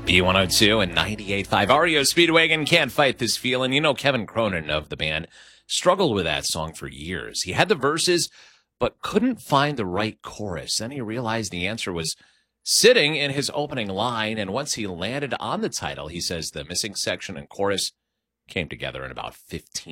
B102 and 98.5 REO Speedwagon Can't Fight This Feeling. You know, Kevin Cronin of the band struggled with that song for years. He had the verses, but couldn't find the right chorus. Then he realized the answer was sitting in his opening line, and once he landed on the title, he says the missing section and chorus came together in about 15